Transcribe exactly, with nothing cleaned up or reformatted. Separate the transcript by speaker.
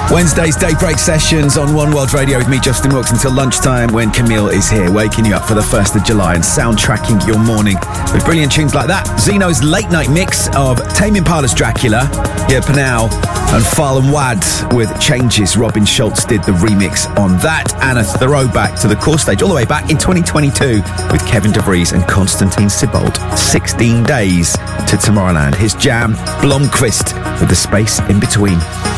Speaker 1: Wednesday's Daybreak Sessions on One World Radio with me, Justin Wilkes, until lunchtime when Camille is here, waking you up for the first of July and soundtracking your morning with brilliant tunes like that. Zeno's late night mix of Tame Impala's Dracula, yeah, Panau, and Farlan Wad with Changes. Robin Schultz did the remix on that, and a throwback to the core stage all the way back in twenty twenty-two with Kevin DeVries and Constantine Sibold. sixteen days to Tomorrowland. His jam, Blomqvist, with the space in between.